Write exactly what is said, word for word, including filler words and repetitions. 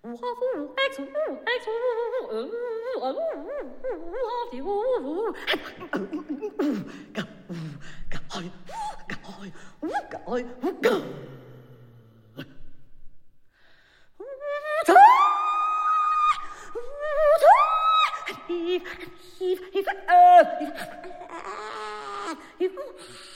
呜哈呼呜哎粗呜哎粗呜呃呜呃呜呜呜哈的呜呜嘎呜嘎哎嘎哎呜嘎哎呜嘎呜操呜操一一一呃一